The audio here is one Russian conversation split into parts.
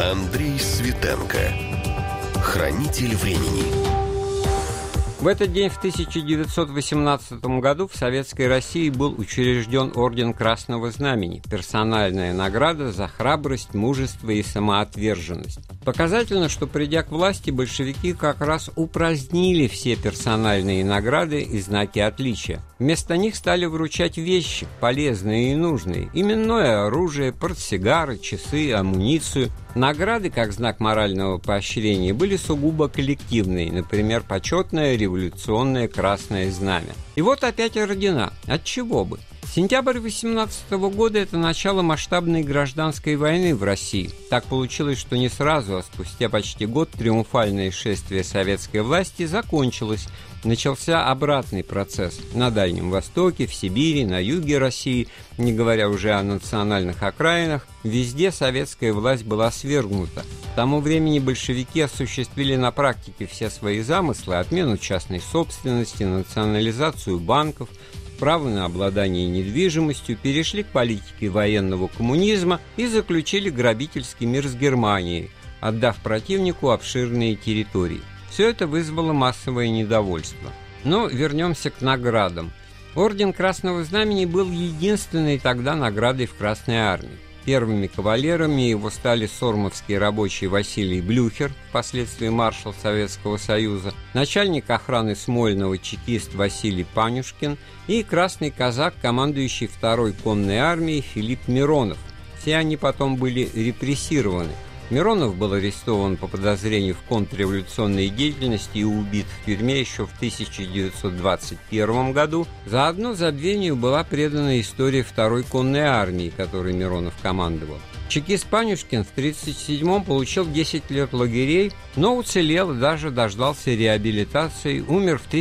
Андрей Светенко. Хранитель времени. В этот день, в 1918 году, в Советской России был учрежден Орден Красного Знамени, персональная награда за храбрость, мужество и самоотверженность. Показательно, что, придя к власти, большевики как раз упразднили все персональные награды и знаки отличия. Вместо них стали вручать вещи, полезные и нужные, именное оружие, портсигары, часы, амуницию. Награды, как знак морального поощрения, были сугубо коллективные, например, почетное революционное Красное Знамя. И вот опять ордена. Отчего бы? Сентябрь 18 года – это начало масштабной гражданской войны в России. Так получилось, что не сразу, а спустя почти год триумфальное шествие советской власти закончилось. Начался обратный процесс на Дальнем Востоке, в Сибири, на юге России, не говоря уже о национальных окраинах. Везде советская власть была свергнута. К тому времени большевики осуществили на практике все свои замыслы: отмену частной собственности, национализацию банков, право на обладание недвижимостью, перешли к политике военного коммунизма и заключили грабительский мир с Германией, отдав противнику обширные территории. Все это вызвало массовое недовольство. Но вернемся к наградам. Орден Красного Знамени был единственной тогда наградой в Красной Армии. Первыми кавалерами его стали сормовский рабочий Василий Блюхер, впоследствии маршал Советского Союза, начальник охраны Смольного чекист Василий Панюшкин и красный казак, командующий второй конной армией Филипп Миронов. Все они потом были репрессированы. Миронов был арестован по подозрению в контрреволюционной деятельности и убит в тюрьме еще в 1921 году. Заодно забвению была предана история второй конной армии, которой Миронов командовал. Чекист Панюшкин в 1937-м получил 10 лет лагерей, но уцелел и даже дождался реабилитации, умер в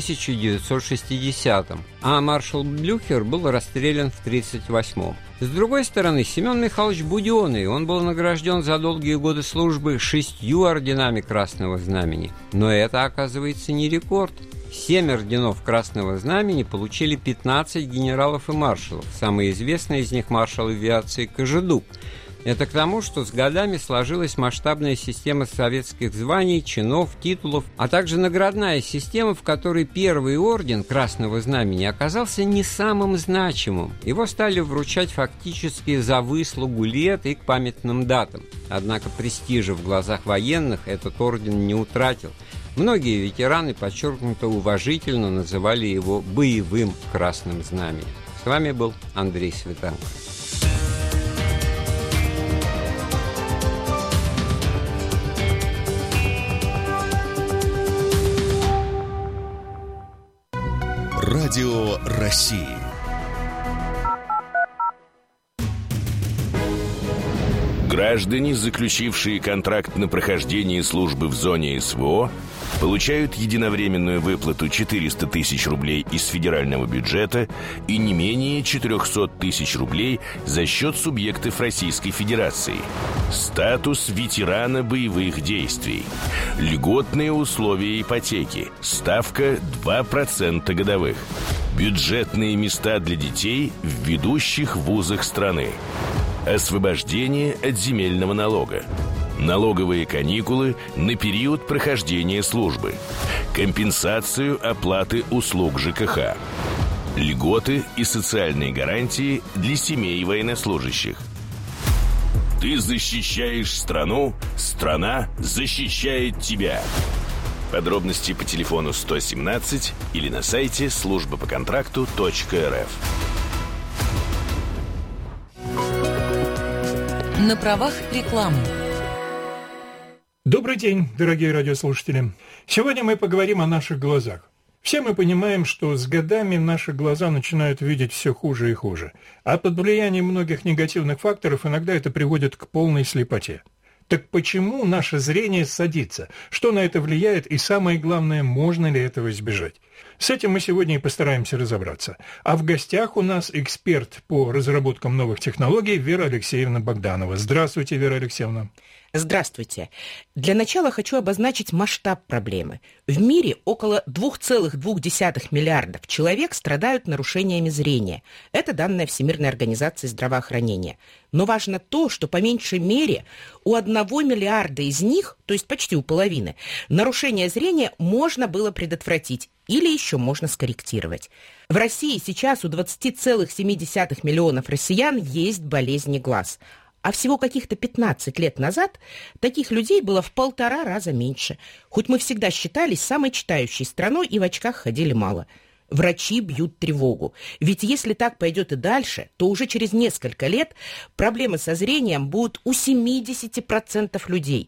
1960-м, а маршал Блюхер был расстрелян в 1938-м. С другой стороны, Семен Михайлович Буденный, он был награжден за долгие годы службы 6 орденами Красного Знамени. Но это, оказывается, не рекорд. 7 орденов Красного Знамени получили 15 генералов и маршалов, самый известный из них маршал авиации Кожедуб. Это к тому, что с годами сложилась масштабная система советских званий, чинов, титулов, а также наградная система, в которой первый орден Красного Знамени оказался не самым значимым. Его стали вручать фактически за выслугу лет и к памятным датам. Однако престижа в глазах военных этот орден не утратил. Многие ветераны подчеркнуто уважительно называли его боевым Красным Знаменем. С вами был Андрей Светенко. Радио России. Граждане, заключившие контракт на прохождение службы в зоне СВО, получают единовременную выплату 400 тысяч рублей из федерального бюджета и не менее 400 тысяч рублей за счет субъектов Российской Федерации. Статус ветерана боевых действий. Льготные условия ипотеки. Ставка 2% годовых. Бюджетные места для детей в ведущих вузах страны. Освобождение от земельного налога. Налоговые каникулы на период прохождения службы. Компенсацию оплаты услуг ЖКХ. Льготы и социальные гарантии для семей военнослужащих. Ты защищаешь страну, страна защищает тебя. Подробности по телефону 117 или на сайте службапоконтракту.рф. На правах рекламы. Добрый день, дорогие радиослушатели. Сегодня мы поговорим о наших глазах. Все мы понимаем, что с годами наши глаза начинают видеть все хуже и хуже, а под влиянием многих негативных факторов иногда это приводит к полной слепоте. Так почему наше зрение садится? Что на это влияет? И самое главное, можно ли этого избежать? С этим мы сегодня и постараемся разобраться. А в гостях у нас эксперт по разработкам новых технологий Вера Алексеевна Богданова. Здравствуйте, Вера Алексеевна. Здравствуйте. Для начала хочу обозначить масштаб проблемы. В мире около 2,2 миллиардов человек страдают нарушениями зрения. Это данные Всемирной организации здравоохранения. Но важно то, что по меньшей мере у 1 миллиарда из них, то есть почти у половины, нарушение зрения можно было предотвратить или еще можно скорректировать. В России сейчас у 20,7 миллионов россиян есть болезни глаз. А всего каких-то 15 лет назад таких людей было в 1,5 раза меньше. Хоть мы всегда считались самой читающей страной и в очках ходили мало. Врачи бьют тревогу. Ведь если так пойдет и дальше, то уже через несколько лет проблемы со зрением будут у 70% людей.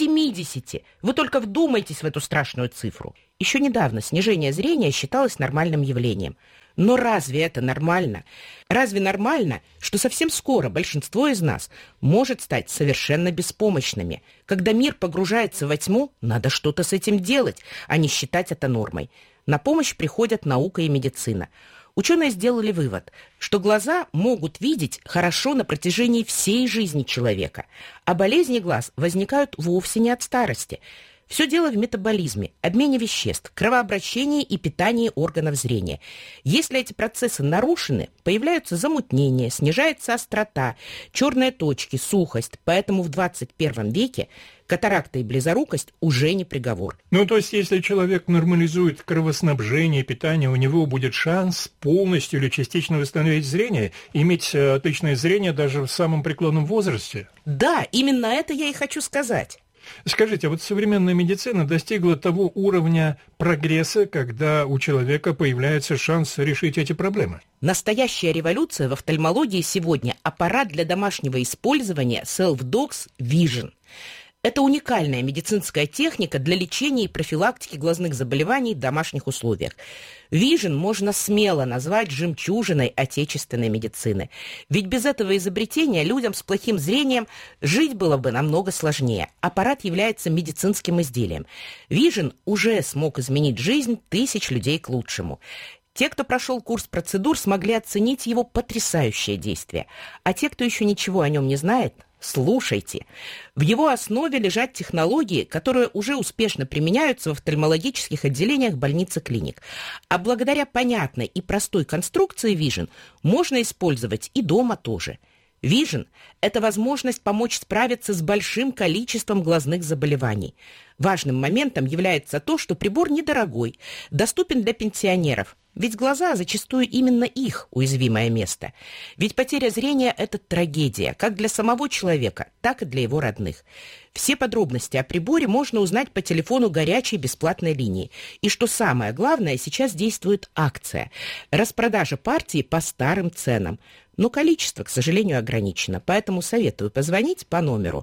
70%! Вы только вдумайтесь в эту страшную цифру. Еще недавно снижение зрения считалось нормальным явлением. Но разве это нормально? Разве нормально, что совсем скоро большинство из нас может стать совершенно беспомощными? Когда мир погружается во тьму, надо что-то с этим делать, а не считать это нормой. На помощь приходят наука и медицина. Ученые сделали вывод, что глаза могут видеть хорошо на протяжении всей жизни человека, а болезни глаз возникают вовсе не от старости. Все дело в метаболизме, обмене веществ, кровообращении и питании органов зрения. Если эти процессы нарушены, появляются замутнения, снижается острота, черные точки, сухость. Поэтому в 21 веке катаракта и близорукость уже не приговор. То есть, если человек нормализует кровоснабжение, питание, у него будет шанс полностью или частично восстановить зрение, иметь отличное зрение даже в самом преклонном возрасте? Да, именно это я и хочу сказать. Скажите, вот современная медицина достигла того уровня прогресса, когда у человека появляется шанс решить эти проблемы? Настоящая революция в офтальмологии сегодня – аппарат для домашнего использования Self-Dogs Vision. Это уникальная медицинская техника для лечения и профилактики глазных заболеваний в домашних условиях. Vision можно смело назвать жемчужиной отечественной медицины. Ведь без этого изобретения людям с плохим зрением жить было бы намного сложнее. Аппарат является медицинским изделием. Vision уже смог изменить жизнь тысяч людей к лучшему. Те, кто прошел курс процедур, смогли оценить его потрясающее действие. А те, кто еще ничего о нем не знает, слушайте. В его основе лежат технологии, которые уже успешно применяются в офтальмологических отделениях больниц и клиник. А благодаря понятной и простой конструкции Vision можно использовать и дома тоже. Vision – это возможность помочь справиться с большим количеством глазных заболеваний. Важным моментом является то, что прибор недорогой, доступен для пенсионеров. Ведь глаза зачастую именно их уязвимое место. Ведь потеря зрения – это трагедия, как для самого человека, так и для его родных. Все подробности о приборе можно узнать по телефону горячей бесплатной линии. И что самое главное, сейчас действует акция. Распродажа партии по старым ценам. Но количество, к сожалению, ограничено. Поэтому советую позвонить по номеру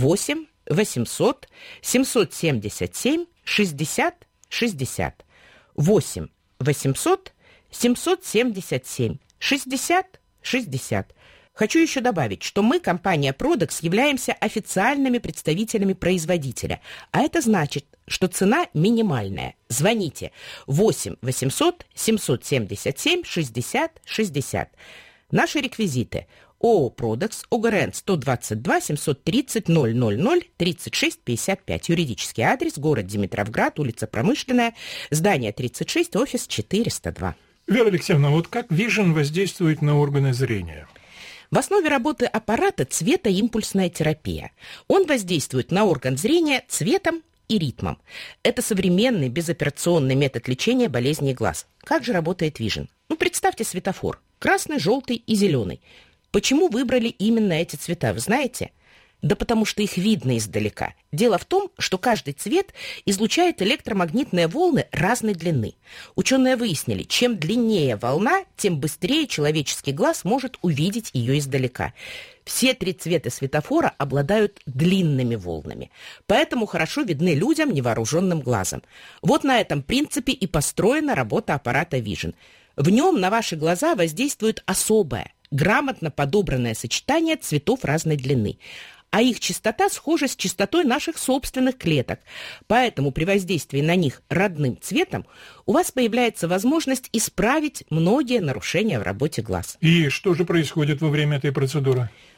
8 800 777 60 60. 8 800 777 60 60. Хочу еще добавить, что мы, компания Продекс, являемся официальными представителями производителя. А это значит, что цена минимальная. Звоните 8 800 777 60 60. Наши реквизиты: ООО «Продекс», ОГРН 122 730 000 36 55. Юридический адрес: город Димитровград, улица Промышленная, здание 36, офис 402. Вера Алексеевна, вот как Vision воздействует на органы зрения? В основе работы аппарата цветоимпульсная терапия. Он воздействует на орган зрения цветом и ритмом. Это современный безоперационный метод лечения болезней глаз. Как же работает Vision? Представьте светофор. Красный, желтый и зеленый. Почему выбрали именно эти цвета, вы знаете? Да потому что их видно издалека. Дело в том, что каждый цвет излучает электромагнитные волны разной длины. Ученые выяснили, чем длиннее волна, тем быстрее человеческий глаз может увидеть ее издалека. Все 3 цвета светофора обладают длинными волнами, поэтому хорошо видны людям невооруженным глазом. Вот на этом принципе и построена работа аппарата Vision. В нем на ваши глаза воздействует особое, грамотно подобранное сочетание цветов разной длины, а их частота схожа с частотой наших собственных клеток. Поэтому при воздействии на них родным цветом у вас появляется возможность исправить многие нарушения в работе глаз. И что же происходит во время этой процедуры?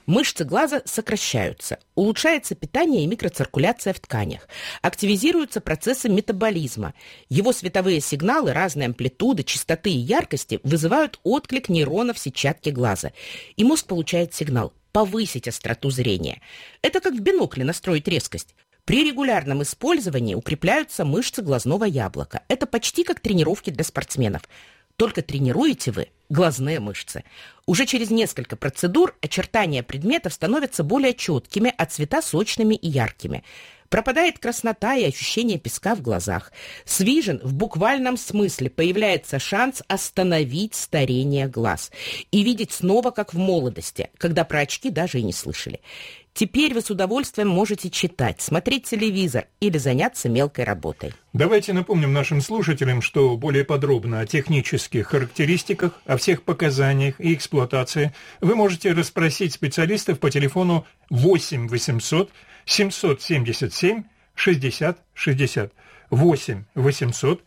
Мышцы глаза сокращаются, улучшается питание и микроциркуляция в тканях, активизируются процессы метаболизма. Его световые сигналы разной амплитуды, частоты и яркости вызывают отклик нейронов сетчатки глаза. И мозг получает сигнал повысить остроту зрения. Это как в бинокле настроить резкость. При регулярном использовании укрепляются мышцы глазного яблока. Это почти как тренировки для спортсменов. Только тренируете вы глазные мышцы. Уже через несколько процедур очертания предметов становятся более четкими, а цвета сочными и яркими. Пропадает краснота и ощущение песка в глазах. С Vision в буквальном смысле появляется шанс остановить старение глаз и видеть снова, как в молодости, когда про очки даже и не слышали. Теперь вы с удовольствием можете читать, смотреть телевизор или заняться мелкой работой. Давайте напомним нашим слушателям, что более подробно о технических характеристиках, о всех показаниях и эксплуатации вы можете расспросить специалистов по телефону 8 800 777 60 60. 8 800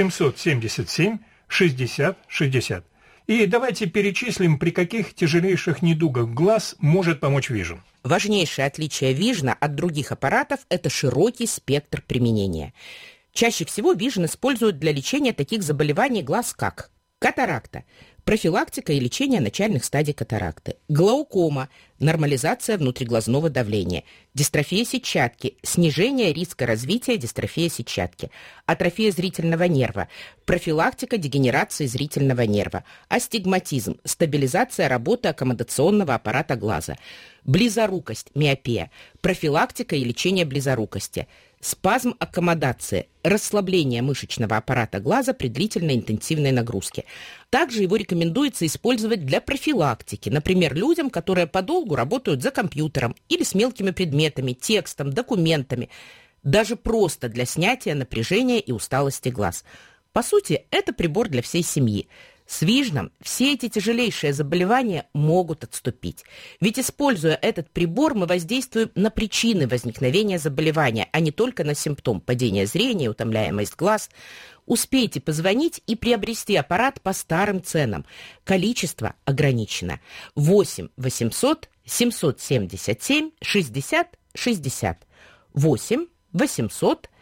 777 60 60. И давайте перечислим, при каких тяжелейших недугах глаз может помочь Vision. Важнейшее отличие Vision от других аппаратов – это широкий спектр применения. Чаще всего Vision используют для лечения таких заболеваний глаз, как катаракта, профилактика и лечение начальных стадий катаракты, глаукома, нормализация внутриглазного давления, дистрофия сетчатки, снижение риска развития дистрофии сетчатки, атрофия зрительного нерва, профилактика дегенерации зрительного нерва, астигматизм, стабилизация работы аккомодационного аппарата глаза, близорукость, миопия, профилактика и лечение близорукости, спазм аккомодации, расслабление мышечного аппарата глаза при длительной интенсивной нагрузке. Также его рекомендуется использовать для профилактики, например, людям, которые подолгу работают за компьютером или с мелкими предметами, текстом, документами, даже просто для снятия напряжения и усталости глаз. По сути, это прибор для всей семьи. С Vision все эти тяжелейшие заболевания могут отступить. Ведь, используя этот прибор, мы воздействуем на причины возникновения заболевания, а не только на симптом падения зрения, утомляемость глаз. Успейте позвонить и приобрести аппарат по старым ценам. Количество ограничено. 8 800 777 60 60. 8 800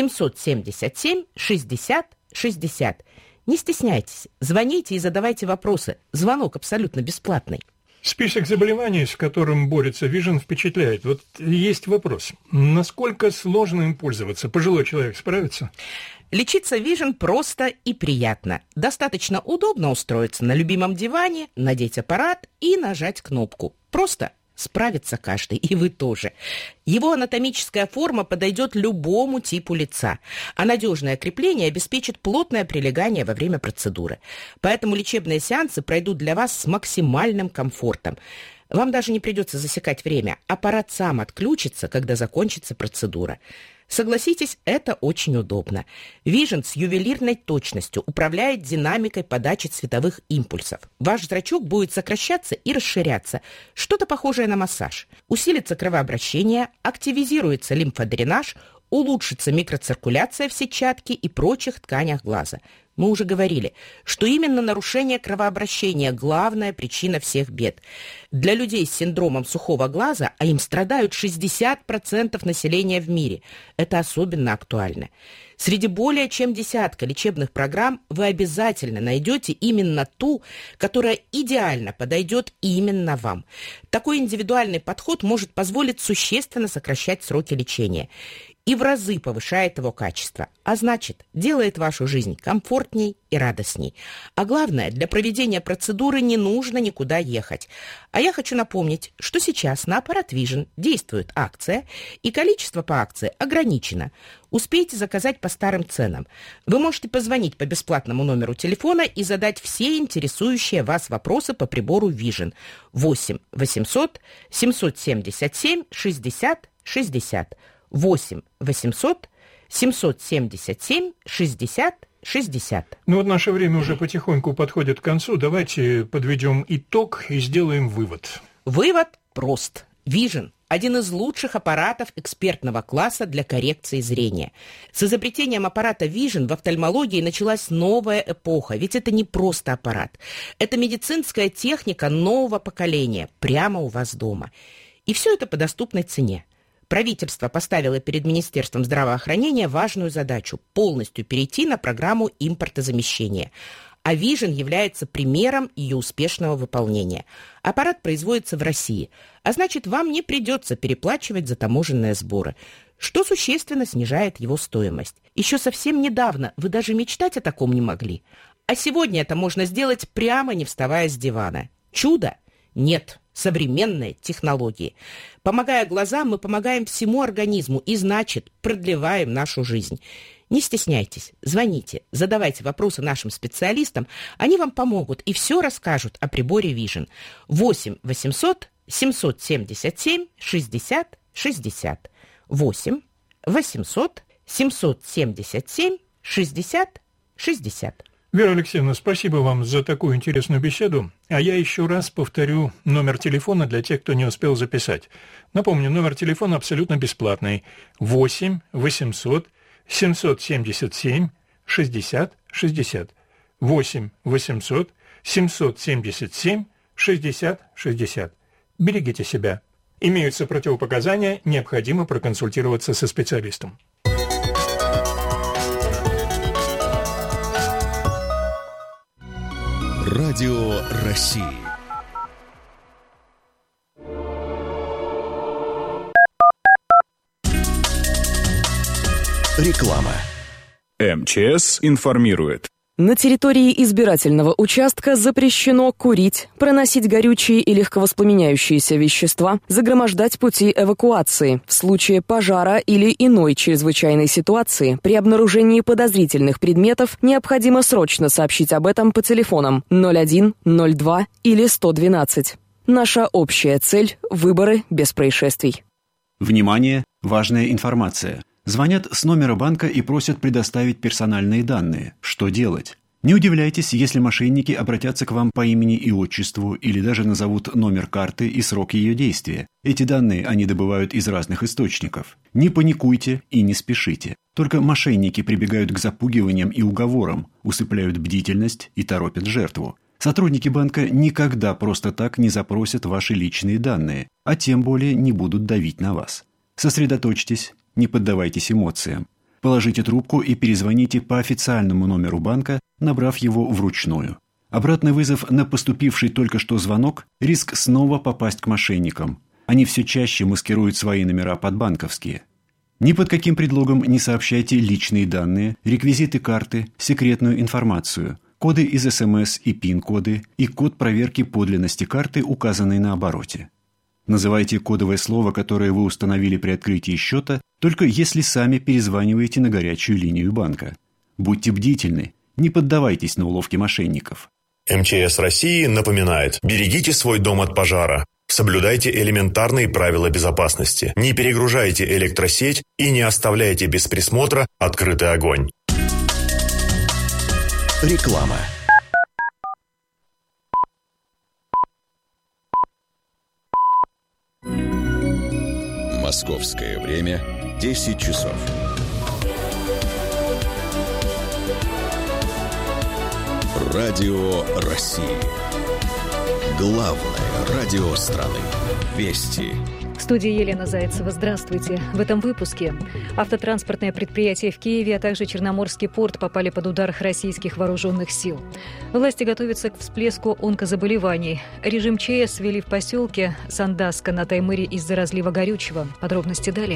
777 60 60. Не стесняйтесь, звоните и задавайте вопросы. Звонок абсолютно бесплатный. Список заболеваний, с которым борется Vision, впечатляет. Вот есть вопрос. Насколько сложно им пользоваться? Пожилой человек справится? Лечиться Vision просто и приятно. Достаточно удобно устроиться на любимом диване, надеть аппарат и нажать кнопку. Просто справится каждый, и вы тоже. Его анатомическая форма подойдет любому типу лица, а надежное крепление обеспечит плотное прилегание во время процедуры. Поэтому лечебные сеансы пройдут для вас с максимальным комфортом. Вам даже не придется засекать время. Аппарат сам отключится, когда закончится процедура. Согласитесь, это очень удобно. Vision с ювелирной точностью управляет динамикой подачи цветовых импульсов. Ваш зрачок будет сокращаться и расширяться, что-то похожее на массаж. Усилится кровообращение, активизируется лимфодренаж, улучшится микроциркуляция в сетчатке и прочих тканях глаза. Мы уже говорили, что именно нарушение кровообращения – главная причина всех бед. Для людей с синдромом сухого глаза, а им страдают 60% населения в мире, это особенно актуально. Среди более чем десятка лечебных программ вы обязательно найдете именно ту, которая идеально подойдет именно вам. Такой индивидуальный подход может позволить существенно сокращать сроки лечения и в разы повышает его качество, а значит, делает вашу жизнь комфортней и радостней. А главное, для проведения процедуры не нужно никуда ехать. А я хочу напомнить, что сейчас на аппарат Vision действует акция, и количество по акции ограничено. Успейте заказать по старым ценам. Вы можете позвонить по бесплатному номеру телефона и задать все интересующие вас вопросы по прибору Vision. 8 800 777 60 60. 8 800 777 60 60. Ну вот наше время уже потихоньку подходит к концу. Давайте подведем итог и сделаем вывод. Вывод прост. Vision один из лучших аппаратов экспертного класса для коррекции зрения. С изобретением аппарата Vision в офтальмологии началась новая эпоха, ведь это не просто аппарат. Это медицинская техника нового поколения, прямо у вас дома. И все это по доступной цене. Правительство поставило перед Министерством здравоохранения важную задачу – полностью перейти на программу импортозамещения. А Vision является примером ее успешного выполнения. Аппарат производится в России, а значит, вам не придется переплачивать за таможенные сборы, что существенно снижает его стоимость. Еще совсем недавно вы даже мечтать о таком не могли. А сегодня это можно сделать прямо не вставая с дивана. Чудо? Нет. Современные технологии. Помогая глазам, мы помогаем всему организму и, значит, продлеваем нашу жизнь. Не стесняйтесь, звоните, задавайте вопросы нашим специалистам, они вам помогут и все расскажут о приборе Vision. 8 800 777 60 60. 8 800 777 60 60. Вера Алексеевна, спасибо вам за такую интересную беседу. А я еще раз повторю номер телефона для тех, кто не успел записать. Напомню, номер телефона абсолютно бесплатный. 8 800 777 60 60. 8 800 777 60 60. Берегите себя. Имеются противопоказания, необходимо проконсультироваться со специалистом. Радио России. Реклама. МЧС информирует. На территории избирательного участка запрещено курить, проносить горючие и легковоспламеняющиеся вещества, загромождать пути эвакуации. В случае пожара или иной чрезвычайной ситуации при обнаружении подозрительных предметов необходимо срочно сообщить об этом по телефонам 01, 02 или 112. Наша общая цель – выборы без происшествий. Внимание! Важная информация. Звонят с номера банка и просят предоставить персональные данные. Что делать? Не удивляйтесь, если мошенники обратятся к вам по имени и отчеству или даже назовут номер карты и срок ее действия. Эти данные они добывают из разных источников. Не паникуйте и не спешите. Только мошенники прибегают к запугиваниям и уговорам, усыпляют бдительность и торопят жертву. Сотрудники банка никогда просто так не запросят ваши личные данные, а тем более не будут давить на вас. Сосредоточьтесь. Не поддавайтесь эмоциям. Положите трубку и перезвоните по официальному номеру банка, набрав его вручную. Обратный вызов на поступивший только что звонок – риск снова попасть к мошенникам. Они все чаще маскируют свои номера под банковские. Ни под каким предлогом не сообщайте личные данные, реквизиты карты, секретную информацию, коды из СМС и ПИН-коды и код проверки подлинности карты, указанный на обороте. Называйте кодовое слово, которое вы установили при открытии счета, только если сами перезваниваете на горячую линию банка. Будьте бдительны, не поддавайтесь на уловки мошенников. МЧС России напоминает: берегите свой дом от пожара. Соблюдайте элементарные правила безопасности. Не перегружайте электросеть и не оставляйте без присмотра открытый огонь. Реклама. Московское время 10 часов. Радио России. Главное радио страны. Вести. В студии Елена Зайцева. Здравствуйте. В этом выпуске автотранспортное предприятие в Киеве, а также Черноморский порт попали под удар российских вооруженных сил. Власти готовятся к всплеску онкозаболеваний. Режим ЧС ввели в поселке Сандаска на Таймыре из-за разлива горючего. Подробности далее.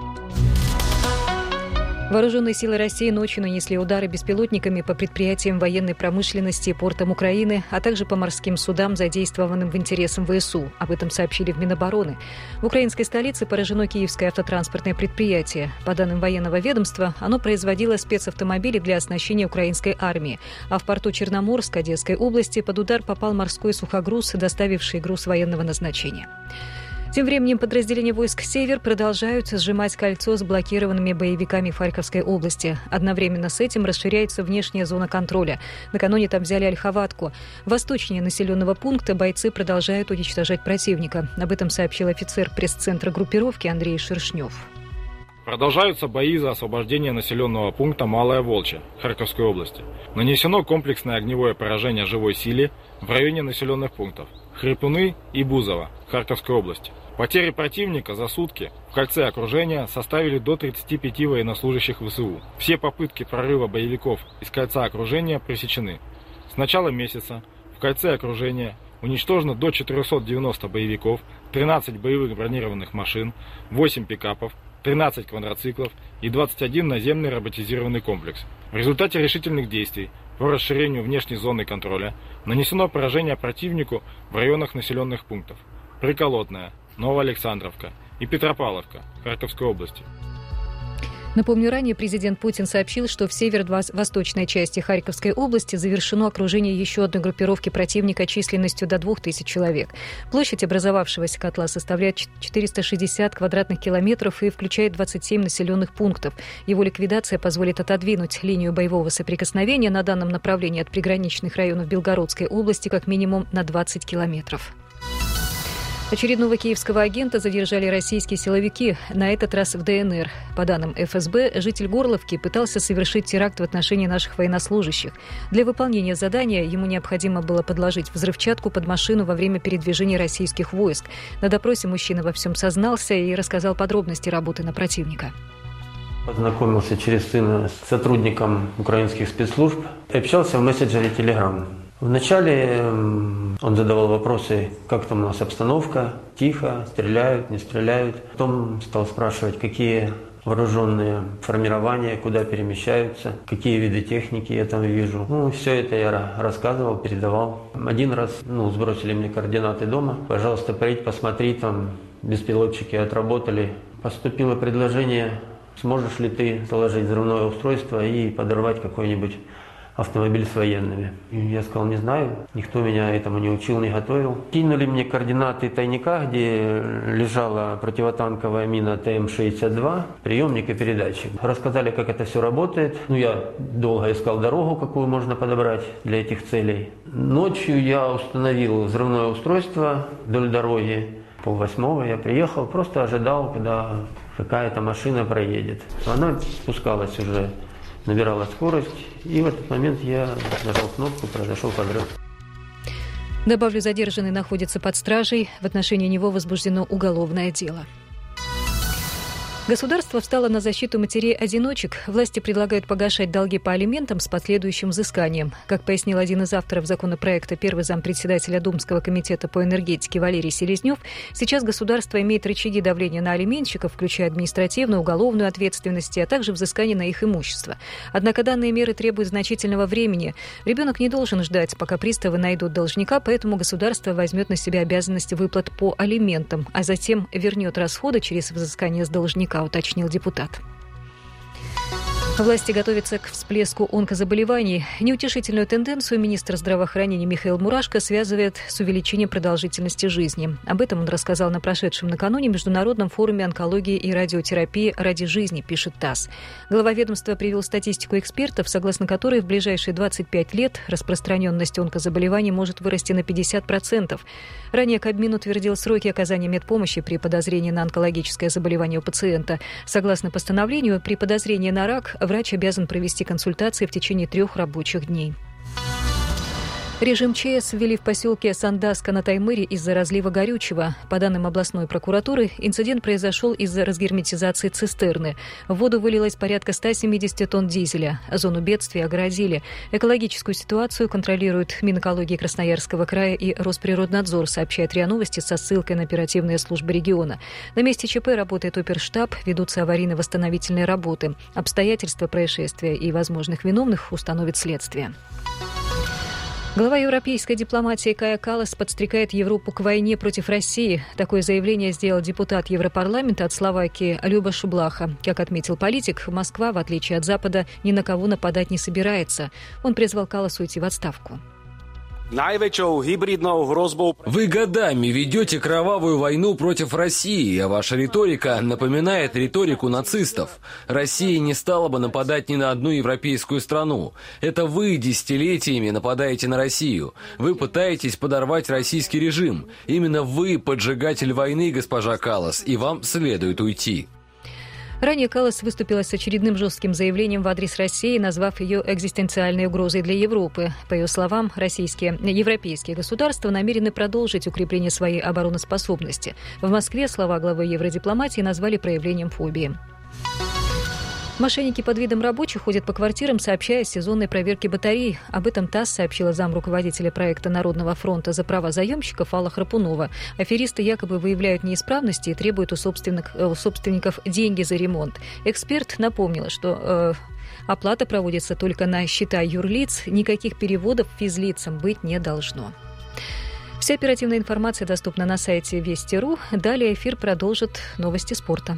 Вооруженные силы России ночью нанесли удары беспилотниками по предприятиям военной промышленности и портам Украины, а также по морским судам, задействованным в интересах ВСУ. Об этом сообщили в Минобороны. В украинской столице поражено киевское автотранспортное предприятие. По данным военного ведомства, оно производило спецавтомобили для оснащения украинской армии. А в порту Черноморск Одесской области под удар попал морской сухогруз, доставивший груз военного назначения. Тем временем подразделения войск «Север» продолжают сжимать кольцо с блокированными боевиками в Харьковской области. Одновременно с этим расширяется внешняя зона контроля. Накануне там взяли Ольховатку. Восточнее населенного пункта бойцы продолжают уничтожать противника. Об этом сообщил офицер пресс-центра группировки Андрей Шершнев. Продолжаются бои за освобождение населенного пункта Малая Волча Харьковской области. Нанесено комплексное огневое поражение живой силе в районе населенных пунктов Хрипуны и Бузово Харьковской области. Потери противника за сутки в кольце окружения составили до 35 военнослужащих ВСУ. Все попытки прорыва боевиков из кольца окружения пресечены. С начала месяца в кольце окружения уничтожено до 490 боевиков, 13 боевых бронированных машин, 8 пикапов, 13 квадроциклов и 21 наземный роботизированный комплекс. В результате решительных действий по расширению внешней зоны контроля нанесено поражение противнику в районах населенных пунктов Приколотная, Новоалександровка и Петропавловка Харьковской области. Напомню, ранее президент Путин сообщил, что в северо-восточной части Харьковской области завершено окружение еще одной группировки противника численностью до 2000 человек. Площадь образовавшегося котла составляет 460 квадратных километров и включает 27 населенных пунктов. Его ликвидация позволит отодвинуть линию боевого соприкосновения на данном направлении от приграничных районов Белгородской области как минимум на 20 километров. Очередного киевского агента задержали российские силовики, на этот раз в ДНР. По данным ФСБ, житель Горловки пытался совершить теракт в отношении наших военнослужащих. Для выполнения задания ему необходимо было подложить взрывчатку под машину во время передвижения российских войск. На допросе мужчина во всем сознался и рассказал подробности работы на противника. Познакомился через сына с сотрудником украинских спецслужб и общался в мессенджере Telegram. Вначале он задавал вопросы, как там у нас обстановка, тихо, стреляют, не стреляют. Потом стал спрашивать, какие вооруженные формирования, куда перемещаются, какие виды техники я там вижу. Все это я рассказывал, передавал. Один раз сбросили мне координаты дома. Пожалуйста, приедь, посмотри, там беспилотчики отработали. Поступило предложение, сможешь ли ты заложить взрывное устройство и подорвать какой-нибудь автомобиль с военными. И я сказал, не знаю, никто меня этому не учил, не готовил. Кинули мне координаты тайника, где лежала противотанковая мина ТМ-62, приемник и передатчик. Рассказали, как это все работает. Я долго искал дорогу, какую можно подобрать для этих целей. Ночью я установил взрывное устройство вдоль дороги. 7:30 я приехал, просто ожидал, когда какая-то машина проедет. Она спускалась уже, набирала скорость, и в этот момент я нажал кнопку, произошел подрыв. Добавлю, задержанный находится под стражей. В отношении него возбуждено уголовное дело. Государство встало на защиту матерей-одиночек. Власти предлагают погашать долги по алиментам с последующим взысканием. Как пояснил один из авторов законопроекта, первый зампредседателя Думского комитета по энергетике Валерий Селезнев, сейчас государство имеет рычаги давления на алиментщиков, включая административную, уголовную ответственность, а также взыскание на их имущество. Однако данные меры требуют значительного времени. Ребенок не должен ждать, пока приставы найдут должника, поэтому государство возьмет на себя обязанность выплат по алиментам, а затем вернет расходы через взыскание с должника, уточнил депутат. Власти готовятся к всплеску онкозаболеваний. Неутешительную тенденцию министр здравоохранения Михаил Мурашко связывает с увеличением продолжительности жизни. Об этом он рассказал на прошедшем накануне Международном форуме онкологии и радиотерапии «Ради жизни», пишет ТАСС. Глава ведомства привел статистику экспертов, согласно которой в ближайшие 25 лет распространенность онкозаболеваний может вырасти на 50%. Ранее Кабмин утвердил сроки оказания медпомощи при подозрении на онкологическое заболевание у пациента. Согласно постановлению, при подозрении на рак врач обязан провести консультации в течение 3 рабочих дней. Режим ЧС ввели в поселке Сандаска на Таймыре из-за разлива горючего. По данным областной прокуратуры, инцидент произошел из-за разгерметизации цистерны. В воду вылилось порядка 170 тонн дизеля. Зону бедствия огородили. Экологическую ситуацию контролируют Минэкологии Красноярского края и Росприроднадзор, сообщает РИА Новости со ссылкой на оперативные службы региона. На месте ЧП работает оперштаб, ведутся аварийно-восстановительные работы. Обстоятельства происшествия и возможных виновных установит следствие. Глава европейской дипломатии Кая Каллас подстрекает Европу к войне против России. Такое заявление сделал депутат Европарламента от Словакии Люба Шублаха. Как отметил политик, Москва, в отличие от Запада, ни на кого нападать не собирается. Он призвал Калласа уйти в отставку. Вы годами ведете кровавую войну против России, а ваша риторика напоминает риторику нацистов. Россия не стала бы нападать ни на одну европейскую страну. Это вы десятилетиями нападаете на Россию. Вы пытаетесь подорвать российский режим. Именно вы поджигатель войны, госпожа Каллас, и вам следует уйти. Ранее Каллас выступила с очередным жестким заявлением в адрес России, назвав ее экзистенциальной угрозой для Европы. По ее словам, европейские государства намерены продолжить укрепление своей обороноспособности. В Москве слова главы евродипломатии назвали проявлением фобии. Мошенники под видом рабочих ходят по квартирам, сообщая о сезонной проверке батарей. Об этом ТАСС сообщила замруководителя проекта Народного фронта за права заемщиков Алла Храпунова. Аферисты якобы выявляют неисправности и требуют у собственников деньги за ремонт. Эксперт напомнила, что оплата проводится только на счета юрлиц, никаких переводов физлицам быть не должно. Вся оперативная информация доступна на сайте Вести.ру. Далее эфир продолжит новости спорта.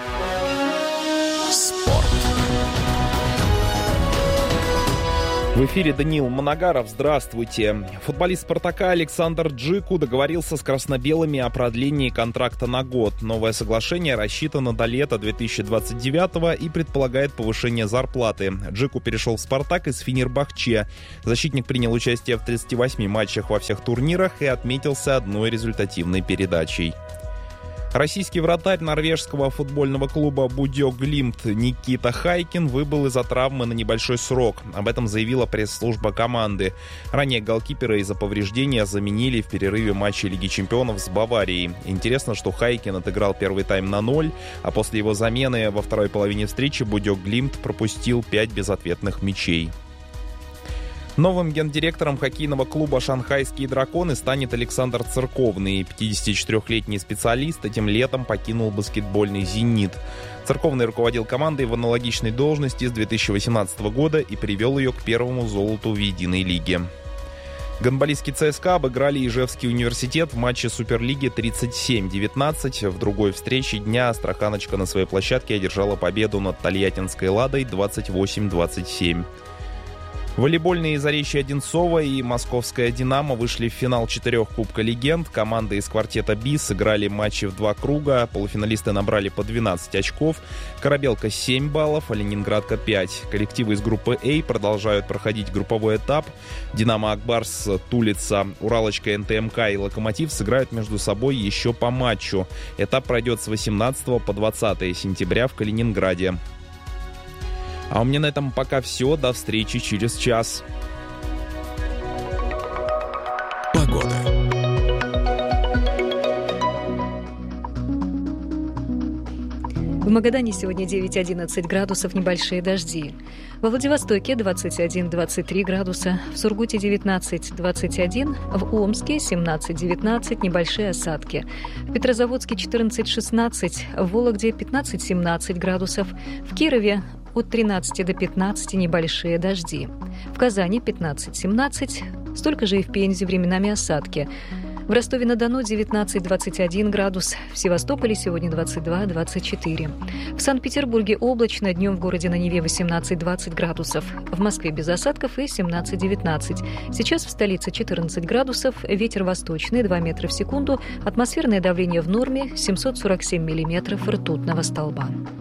В эфире Даниил Моногаров. Здравствуйте. Футболист «Спартака» Александр Джику договорился с красно-белыми о продлении контракта на год. Новое соглашение рассчитано до лета 2029-го и предполагает повышение зарплаты. Джику перешел в «Спартак» из Фенербахче. Защитник принял участие в 38 матчах во всех турнирах и отметился одной результативной передачей. Российский вратарь норвежского футбольного клуба «Будё Глимт» Никита Хайкин выбыл из-за травмы на небольшой срок. Об этом заявила пресс-служба команды. Ранее голкипера из-за повреждения заменили в перерыве матча Лиги чемпионов с Баварией. Интересно, что Хайкин отыграл первый тайм на 0, а после его замены во второй половине встречи «Будё Глимт» пропустил 5 безответных мячей. Новым гендиректором хоккейного клуба «Шанхайские драконы» станет Александр Церковный. 54-летний специалист этим летом покинул баскетбольный «Зенит». Церковный руководил командой в аналогичной должности с 2018 года и привел ее к первому золоту в единой лиге. Гандболистки ЦСКА обыграли Ижевский университет в матче Суперлиги 37-19. В другой встрече дня астраханочка на своей площадке одержала победу над тольяттинской «Ладой» 28-27. Волейбольные Заречье Одинцово и Московская «Динамо» вышли в финал 4 Кубка легенд. Команды из квартета «БИС» сыграли матчи в 2 круга. Полуфиналисты набрали по 12 очков. Корабелка 7 баллов, а Ленинградка 5. Коллективы из группы А продолжают проходить групповой этап. «Динамо» Акбарс, Тулица, Уралочка, НТМК и Локомотив сыграют между собой еще по матчу. Этап пройдет с 18 по 20 сентября в Калининграде. А у меня на этом пока все. До встречи через час. Погода. В Магадане сегодня 9-11 градусов, небольшие дожди. Во Владивостоке 21-23 градуса, в Сургуте 19-21, в Омске 17-19, небольшие осадки. В Петрозаводске 14-16, в Вологде 15-17 градусов, в Кирове от 13 до 15 небольшие дожди. В Казани 15-17, столько же и в Пензе, временами осадки. В Ростове-на-Дону 19-21 градус, в Севастополе сегодня 22-24. В Санкт-Петербурге облачно, днем в городе на Неве 18-20 градусов. В Москве без осадков и 17-19. Сейчас в столице 14 градусов, ветер восточный 2 метра в секунду, атмосферное давление в норме 747 миллиметров ртутного столба.